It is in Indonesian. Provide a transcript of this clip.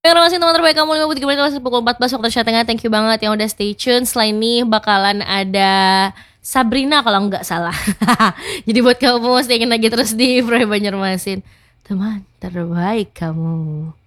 Terima kasih teman terbaik kamu 53 menit pukul 14 waktu Indonesia Tengah. Thank you banget yang udah stay tune. Selain ini bakalan ada Sabrina kalau nggak salah. Jadi buat kamu stay lagi terus di Pray Banjarmasin. Teman terbaik kamu.